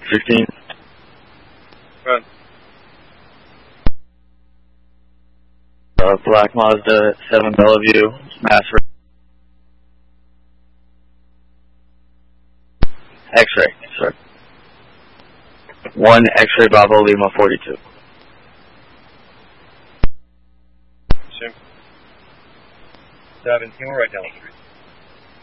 16. Run. Black Mazda 7 Bellevue, Mass. X-ray, sir. 1 X-ray Bravo Lima 42. 17, we're right down the street.